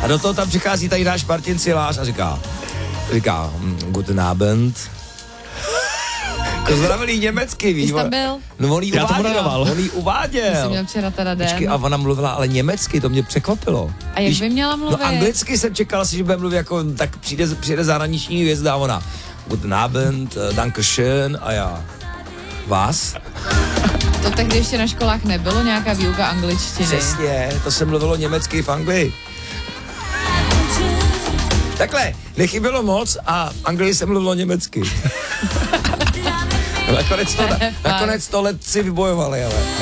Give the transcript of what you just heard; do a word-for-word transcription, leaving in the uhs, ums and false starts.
A do toho tam přichází tady náš Martin Silář a říká, říká, guten Abend. To zdravili německy, víš? Jsi tam byl? No on jí Já to uváděl, moderoval. on jí uváděl. Jsi měl včera teda den. Počkej, a ona mluvila ale německy, to mě překvapilo. A jak Víš, by měla mluvit? No anglicky jsem čekal si, že bude mluvit jako, tak přijde, přijde zahraniční hvězda a ona, guten Abend, uh, danke schön, a já, vás? To tehdy ještě na školách nebylo, nějaká výuka angličtiny. Přesně, to se mluvilo německy v Anglii. Takhle, nechybělo moc a v Anglii se mluvilo německy. nakonec, to, nakonec to let si vybojovali, ale...